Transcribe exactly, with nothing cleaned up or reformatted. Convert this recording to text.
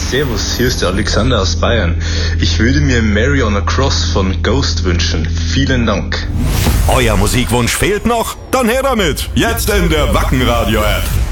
Servus, hier ist der Alexander aus Bayern. Ich würde mir Mary on a Cross von Ghost wünschen. Vielen Dank. Euer Musikwunsch fehlt noch? Dann her damit. Jetzt in der Wacken Radio App.